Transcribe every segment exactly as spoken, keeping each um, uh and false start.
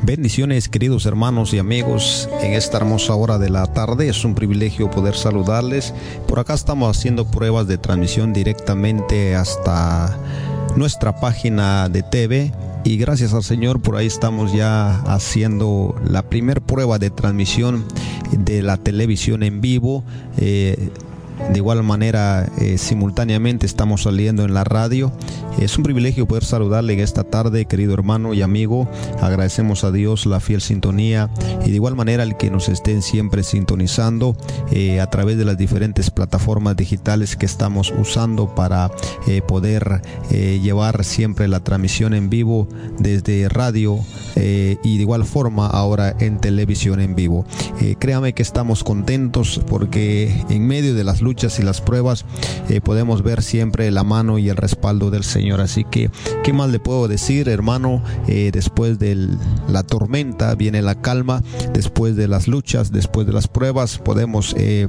Bendiciones, queridos hermanos y amigos, en esta hermosa hora de la tarde. Es un privilegio poder saludarles. Por acá estamos haciendo pruebas de transmisión directamente hasta nuestra página de T V. Y gracias al Señor, por ahí estamos ya haciendo la primer prueba de transmisión de la televisión en vivo. Eh, De igual manera, eh, simultáneamente estamos saliendo en la radio. Es un privilegio poder saludarle en esta tarde, querido hermano y amigo. Agradecemos a Dios la fiel sintonía y de igual manera el que nos estén siempre sintonizando eh, a través de las diferentes plataformas digitales que estamos usando para eh, poder eh, llevar siempre la transmisión en vivo desde radio eh, y de igual forma ahora en televisión en vivo. Eh, créame que estamos contentos porque en medio de las luchas y las pruebas eh, podemos ver siempre la mano y el respaldo del Señor. Así que, ¿qué más le puedo decir, hermano? Eh, después de la tormenta viene la calma, después de las luchas, después de las pruebas podemos eh,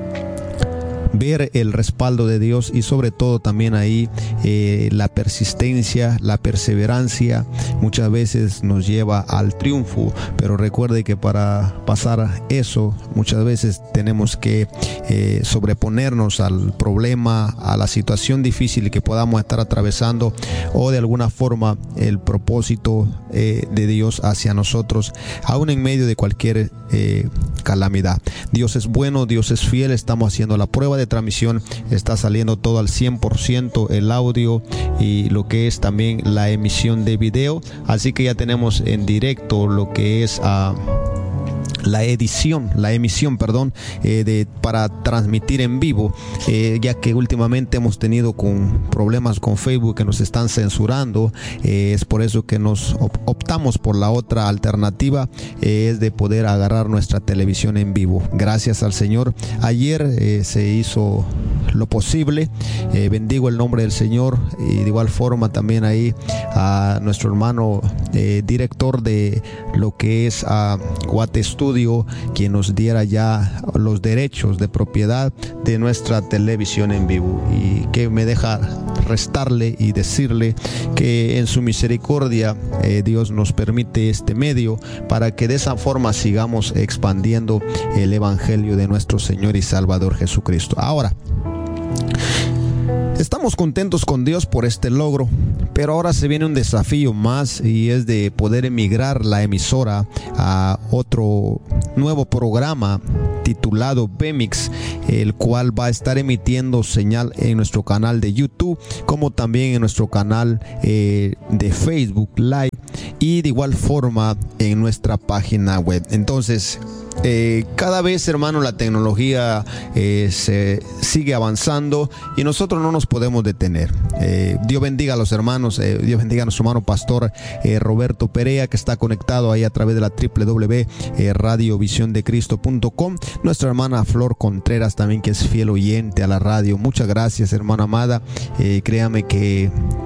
ver el respaldo de Dios y sobre todo también ahí eh, la persistencia, la perseverancia muchas veces nos lleva al triunfo, pero recuerde que para pasar eso muchas veces tenemos que eh, sobreponernos al problema, a la situación difícil que podamos estar atravesando o de alguna forma el propósito eh, de Dios hacia nosotros, aún en medio de cualquier eh, calamidad. Dios es bueno, Dios es fiel. Estamos haciendo la prueba de transmisión, está saliendo todo al cien por ciento, el audio y lo que es también la emisión de video, así que ya tenemos en directo lo que es uh, la edición, la emisión, perdón, eh, de, para transmitir en vivo, eh, ya que últimamente hemos tenido con problemas con Facebook que nos están censurando. Eh, es por eso que nos optamos por la otra alternativa, eh, es de poder agarrar nuestra televisión en vivo. Gracias al Señor, ayer eh, se hizo lo posible. Eh, bendigo el nombre del Señor y de igual forma también ahí a nuestro hermano eh, director de lo que es a Guate Studio, quien nos diera ya los derechos de propiedad de nuestra televisión en vivo, y que me deja restarle y decirle que en su misericordia eh, Dios nos permite este medio para que de esa forma sigamos expandiendo el evangelio de nuestro Señor y Salvador Jesucristo. Ahora, estamos contentos con Dios por este logro, pero ahora se viene un desafío más, y es de poder emigrar la emisora a otro nuevo programa titulado Vemix, el cual va a estar emitiendo señal en nuestro canal de YouTube, como también en nuestro canal eh, de Facebook Live y de igual forma en nuestra página web. Entonces, Eh, cada vez, hermano, la tecnología eh, se sigue avanzando y nosotros no nos podemos detener. Eh, Dios bendiga a los hermanos, eh, Dios bendiga a nuestro hermano pastor eh, Roberto Perea, que está conectado ahí a través de la doble u doble u doble u punto radio visión de cristo punto com. Nuestra hermana Flor Contreras también, que es fiel oyente a la radio. Muchas gracias, hermana amada. Eh, créame que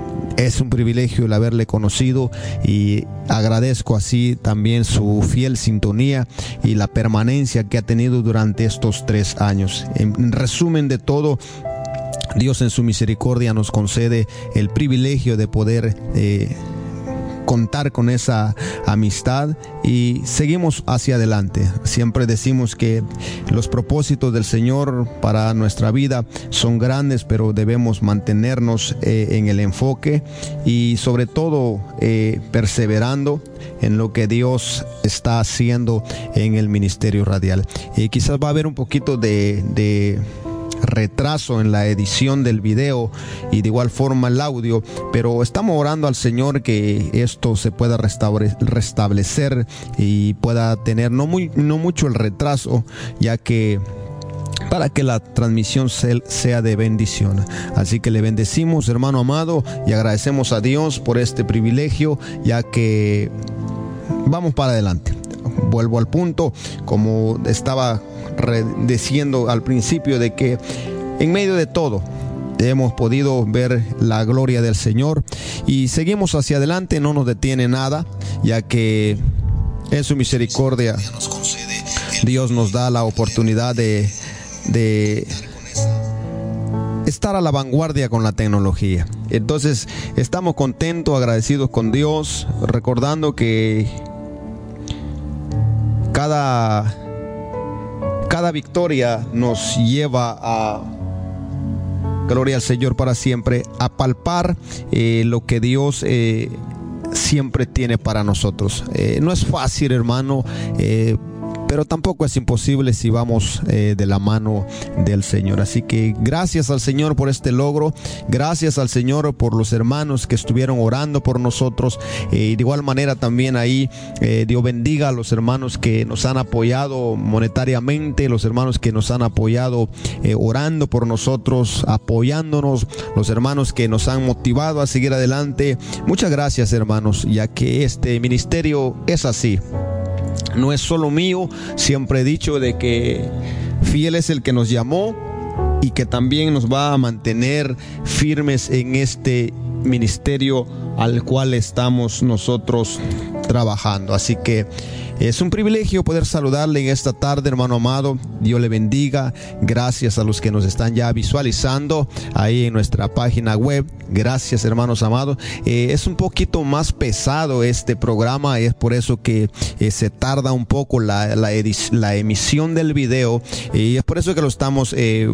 es un privilegio el haberle conocido y agradezco así también su fiel sintonía y la permanencia que ha tenido durante estos tres años. En resumen de todo, Dios en su misericordia nos concede el privilegio de poder eh, contar con esa amistad y seguimos hacia adelante. Siempre decimos que los propósitos del Señor para nuestra vida son grandes, pero debemos mantenernos eh, en el enfoque y sobre todo eh, perseverando en lo que Dios está haciendo en el ministerio radial. Y quizás va a haber un poquito de, de retraso en la edición del video y de igual forma el audio, pero estamos orando al Señor que esto se pueda restaure, restablecer y pueda tener no, muy, no mucho el retraso, ya que para que la transmisión sea de bendición. Así que le bendecimos, hermano amado, y agradecemos a Dios por este privilegio, ya que vamos para adelante. Vuelvo al punto, como estaba diciendo al principio, de que en medio de todo hemos podido ver la gloria del Señor y seguimos hacia adelante. No nos detiene nada, ya que en su misericordia Dios nos da la oportunidad de, de estar a la vanguardia con la tecnología. Entonces estamos contentos, agradecidos con Dios, recordando que cada, cada victoria nos lleva a, gloria al Señor para siempre, a palpar eh, lo que Dios eh, siempre tiene para nosotros. Eh, no es fácil, hermano, eh, pero tampoco es imposible si vamos eh, de la mano del Señor. Así que gracias al Señor por este logro, gracias al Señor por los hermanos que estuvieron orando por nosotros, eh, y de igual manera también ahí eh, Dios bendiga a los hermanos que nos han apoyado monetariamente, los hermanos que nos han apoyado eh, orando por nosotros, apoyándonos, los hermanos que nos han motivado a seguir adelante. Muchas gracias, hermanos, ya que este ministerio es así. No es solo mío, siempre he dicho de que fiel es el que nos llamó y que también nos va a mantener firmes en este ministerio al cual estamos nosotros trabajando. Así que es un privilegio poder saludarle en esta tarde, hermano amado. Dios le bendiga. Gracias a los que nos están ya visualizando ahí en nuestra página web. Gracias, hermanos amados. Eh, es un poquito más pesado este programa, es por eso que eh, se tarda un poco la, la, la emisión del video, y es por eso que lo estamos eh,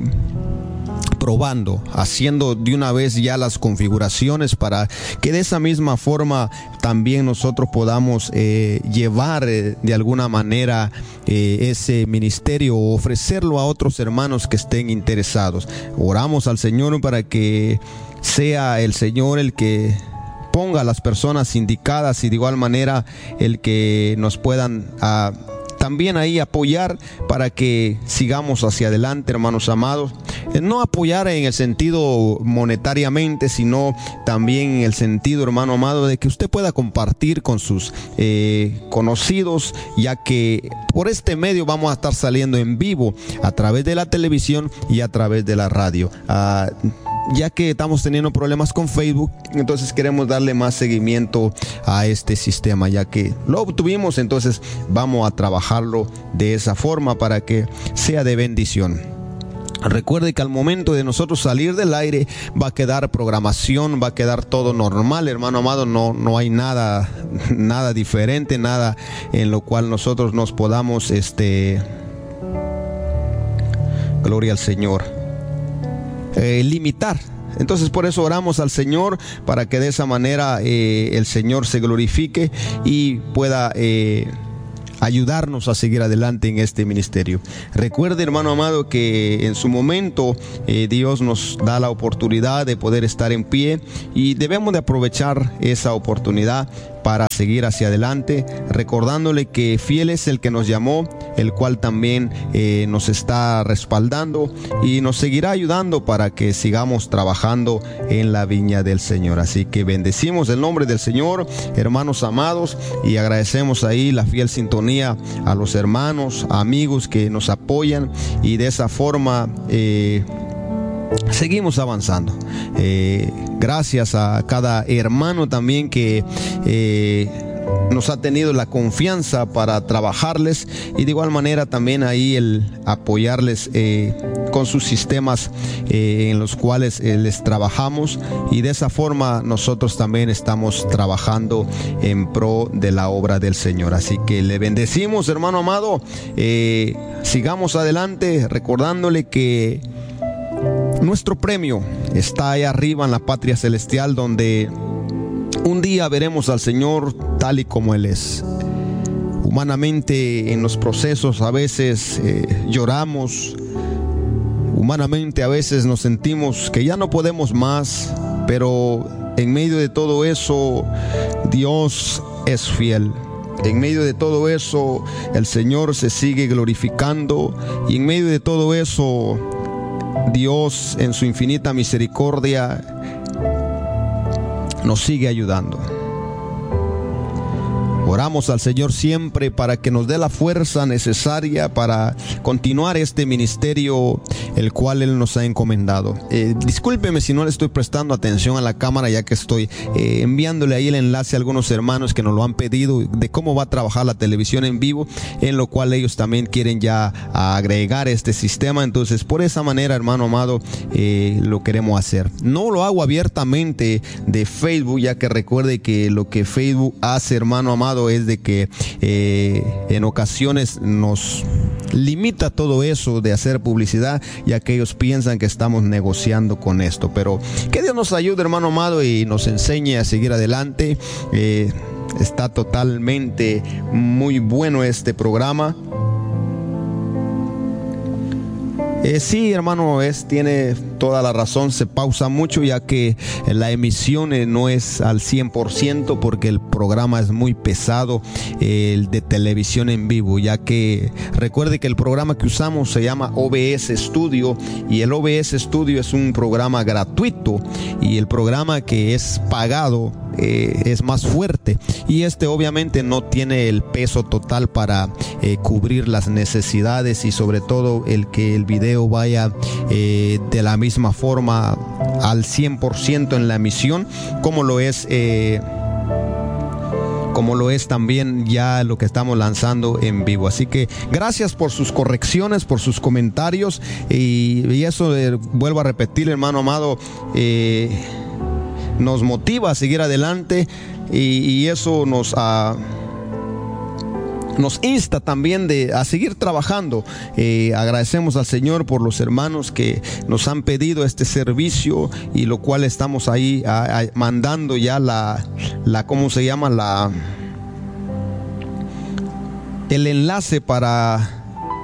probando, haciendo de una vez ya las configuraciones para que de esa misma forma también nosotros podamos eh, llevar eh, de alguna manera eh, ese ministerio o ofrecerlo a otros hermanos que estén interesados. Oramos al Señor para que sea el Señor el que ponga a las personas indicadas y de igual manera el que nos puedan a, también ahí apoyar para que sigamos hacia adelante, hermanos amados. No apoyar en el sentido monetariamente, sino también en el sentido, hermano amado, de que usted pueda compartir con sus eh, conocidos, ya que por este medio vamos a estar saliendo en vivo a través de la televisión y a través de la radio. Uh, ya que estamos teniendo problemas con Facebook, entonces queremos darle más seguimiento a este sistema, ya que lo obtuvimos, entonces vamos a trabajarlo de esa forma para que sea de bendición. Recuerde que al momento de nosotros salir del aire va a quedar programación, va a quedar todo normal, hermano amado. No, no hay nada, nada diferente, nada en lo cual nosotros nos podamos, este, gloria al Señor, eh, limitar. Entonces por eso oramos al Señor para que de esa manera eh, el Señor se glorifique y pueda eh, ayudarnos a seguir adelante en este ministerio. Recuerde, hermano amado, que en su momento eh, Dios nos da la oportunidad de poder estar en pie y debemos de aprovechar esa oportunidad para seguir hacia adelante, recordándole que fiel es el que nos llamó, el cual también eh, nos está respaldando y nos seguirá ayudando para que sigamos trabajando en la viña del Señor. Así que bendecimos el nombre del Señor, hermanos amados, y agradecemos ahí la fiel sintonía a los hermanos, amigos que nos apoyan, y de esa forma eh, seguimos avanzando. Eh, gracias a cada hermano también que eh, nos ha tenido la confianza para trabajarles, y de igual manera también ahí el apoyarles eh, con sus sistemas eh, en los cuales eh, les trabajamos, y de esa forma nosotros también estamos trabajando en pro de la obra del Señor. Así que le bendecimos, hermano amado. Eh, sigamos adelante recordándole que nuestro premio está ahí arriba en la patria celestial, donde un día veremos al Señor tal y como Él es. Humanamente en los procesos a veces eh, lloramos, humanamente a veces nos sentimos que ya no podemos más, pero en medio de todo eso Dios es fiel. En medio de todo eso el Señor se sigue glorificando, y en medio de todo eso Dios en su infinita misericordia nos sigue ayudando. Oramos al Señor siempre para que nos dé la fuerza necesaria para continuar este ministerio el cual Él nos ha encomendado. Eh, discúlpeme si no le estoy prestando atención a la cámara, ya que estoy eh, enviándole ahí el enlace a algunos hermanos que nos lo han pedido de cómo va a trabajar la televisión en vivo, en lo cual ellos también quieren ya agregar este sistema. Entonces por esa manera, hermano amado, eh, lo queremos hacer. No lo hago abiertamente de Facebook, ya que recuerde que lo que Facebook hace, hermano amado, amado, es de que eh, en ocasiones nos limita todo eso de hacer publicidad, ya que ellos piensan que estamos negociando con esto. Pero que Dios nos ayude, hermano amado, y nos enseñe a seguir adelante. Eh, está totalmente muy bueno este programa. Eh, sí, hermano, es, tiene toda la razón, se pausa mucho ya que la emisión eh, no es al cien por ciento porque el programa es muy pesado, eh, el de televisión en vivo, ya que recuerde que el programa que usamos se llama O B S Studio, y el O B S Studio es un programa gratuito, y el programa que es pagado Eh, es más fuerte, y este obviamente no tiene el peso total para eh, cubrir las necesidades, y sobre todo el que el video vaya eh, de la misma forma al cien por ciento en la emisión como lo es eh, como lo es también ya lo que estamos lanzando en vivo. Así que gracias por sus correcciones, por sus comentarios, y, y eso eh, vuelvo a repetir, hermano amado, eh, nos motiva a seguir adelante, y, y eso nos uh, nos insta también de, a seguir trabajando. Eh, agradecemos al Señor por los hermanos que nos han pedido este servicio, y lo cual estamos ahí a, a, mandando ya la, la ¿cómo se llama? La, el enlace para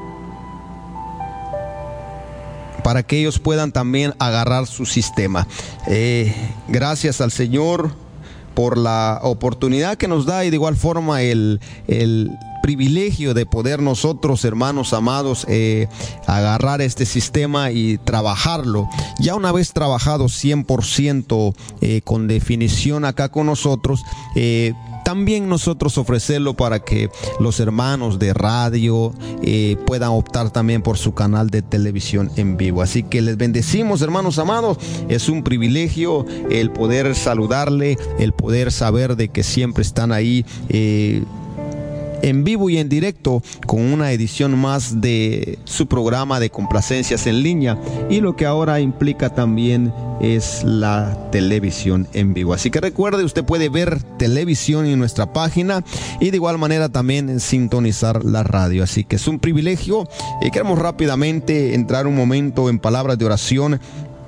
para que ellos puedan también agarrar su sistema. Eh, gracias al Señor por la oportunidad que nos da, y de igual forma el, el privilegio de poder nosotros, hermanos amados, eh, agarrar este sistema y trabajarlo. Ya una vez trabajado cien por ciento eh, con definición acá con nosotros, eh, también nosotros ofrecerlo para que los hermanos de radio eh, puedan optar también por su canal de televisión en vivo. Así que les bendecimos, hermanos amados. Es un privilegio el poder saludarle, el poder saber de que siempre están ahí eh, en vivo y en directo con una edición más de su programa de complacencias en línea, y lo que ahora implica también es la televisión en vivo. Así que recuerde, usted puede ver televisión en nuestra página, y de igual manera también sintonizar la radio. Así que es un privilegio, y queremos rápidamente entrar un momento en palabras de oración,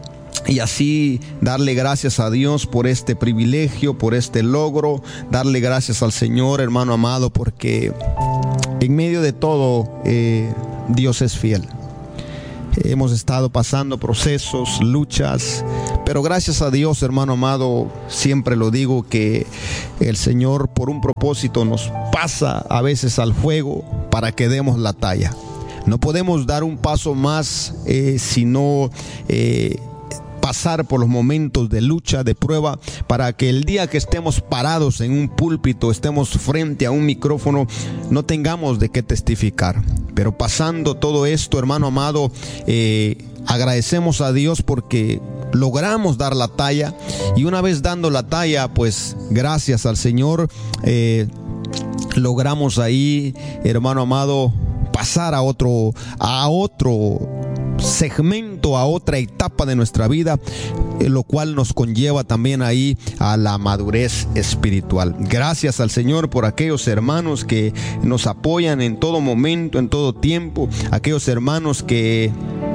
y así darle gracias a Dios por este privilegio, por este logro. Darle gracias al Señor, hermano amado, porque en medio de todo eh, Dios es fiel. Hemos estado pasando procesos, luchas, pero gracias a Dios, hermano amado, siempre lo digo, que el Señor por un propósito nos pasa a veces al fuego para que demos la talla. No podemos dar un paso más eh, si no eh, pasar por los momentos de lucha, de prueba, para que el día que estemos parados en un púlpito, estemos frente a un micrófono, no tengamos de qué testificar. Pero pasando todo esto, hermano amado, eh, agradecemos a Dios porque logramos dar la talla, y una vez dando la talla, pues gracias al Señor, eh, logramos ahí, hermano amado, pasar a otro, a otro segmento, a otra etapa de nuestra vida, eh, lo cual nos conlleva también ahí a la madurez espiritual. Gracias al Señor por aquellos hermanos que nos apoyan en todo momento, en todo tiempo, aquellos hermanos que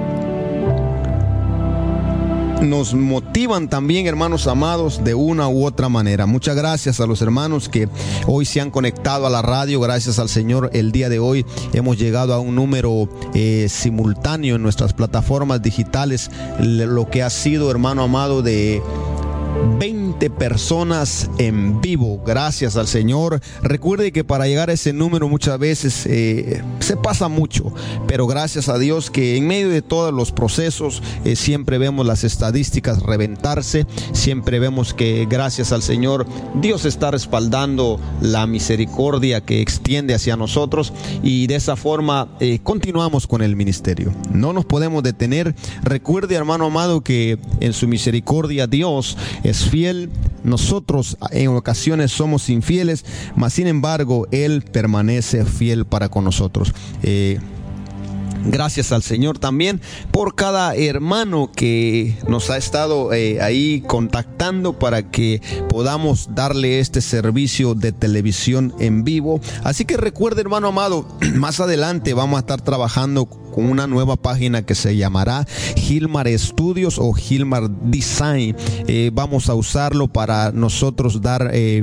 nos motivan también, hermanos amados, de una u otra manera. Muchas gracias a los hermanos que hoy se han conectado a la radio. Gracias al Señor, el día de hoy hemos llegado a un número eh, simultáneo en nuestras plataformas digitales, lo que ha sido, hermano amado, de veinte personas en vivo. Gracias al Señor. Recuerde que para llegar a ese número muchas veces eh, se pasa mucho, pero gracias a Dios que en medio de todos los procesos eh, siempre vemos las estadísticas reventarse, siempre vemos que gracias al Señor Dios está respaldando la misericordia que extiende hacia nosotros, y de esa forma eh, continuamos con el ministerio. No nos podemos detener. Recuerde, hermano amado, que en su misericordia Dios es fiel. Nosotros en ocasiones somos infieles, mas sin embargo Él permanece fiel para con nosotros. Eh, Gracias al Señor también por cada hermano que nos ha estado eh, ahí contactando para que podamos darle este servicio de televisión en vivo. Así que recuerde, hermano amado, más adelante vamos a estar trabajando con una nueva página que se llamará Gilmar Studios o Gilmar Design. Eh, vamos a usarlo para nosotros dar Eh,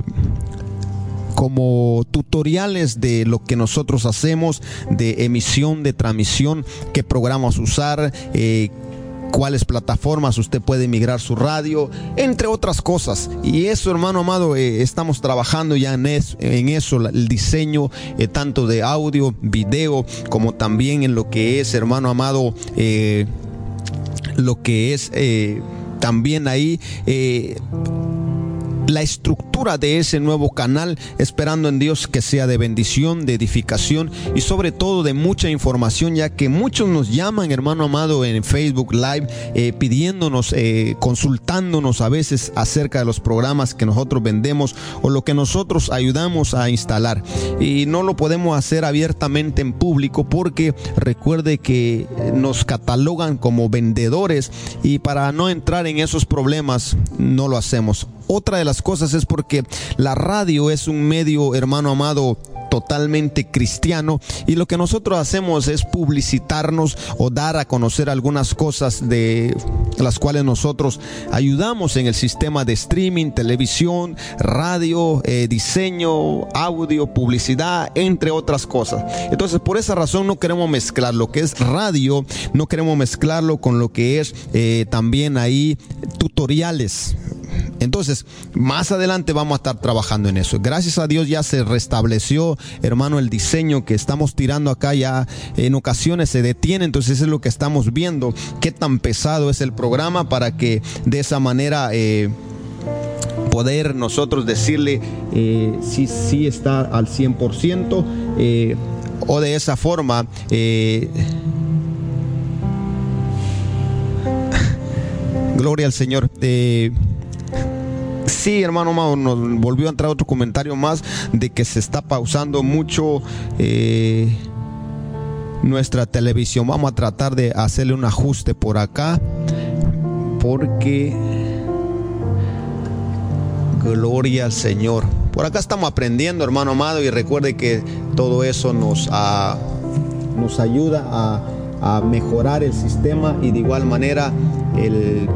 como tutoriales de lo que nosotros hacemos, de emisión, de transmisión, qué programas usar, eh, cuáles plataformas usted puede migrar su radio, entre otras cosas. Y eso, hermano amado, eh, estamos trabajando ya en, es, en eso, el diseño eh, tanto de audio, video, como también en lo que es, hermano amado, eh, lo que es eh, también ahí eh, la estructura de ese nuevo canal, esperando en Dios que sea de bendición, de edificación y sobre todo de mucha información, ya que muchos nos llaman, hermano amado, en Facebook Live eh, pidiéndonos, eh, consultándonos a veces acerca de los programas que nosotros vendemos o lo que nosotros ayudamos a instalar, y no lo podemos hacer abiertamente en público porque recuerde que nos catalogan como vendedores, y para no entrar en esos problemas no lo hacemos. Otra de las cosas es porque la radio es un medio, hermano amado, totalmente cristiano, y lo que nosotros hacemos es publicitarnos o dar a conocer algunas cosas de las cuales nosotros ayudamos en el sistema de streaming, televisión, radio, eh, diseño, audio, publicidad, entre otras cosas. Entonces, por esa razón no queremos mezclar lo que es radio, no queremos mezclarlo con lo que es eh, también ahí tutoriales. Entonces, más adelante vamos a estar trabajando en eso. Gracias a Dios ya se restableció, hermano, el diseño que estamos tirando acá. Ya en ocasiones se detiene, entonces eso es lo que estamos viendo, qué tan pesado es el programa, para que de esa manera eh, poder nosotros decirle eh, si sí, sí está al cien por ciento, eh, o de esa forma eh, gloria al Señor. eh, Sí, hermano, nos volvió a entrar otro comentario más de que se está pausando mucho eh, nuestra televisión. Vamos a tratar de hacerle un ajuste por acá, porque gloria al Señor. Por acá estamos aprendiendo, hermano amado, y recuerde que todo eso nos, a, nos ayuda a, a mejorar el sistema, y de igual manera el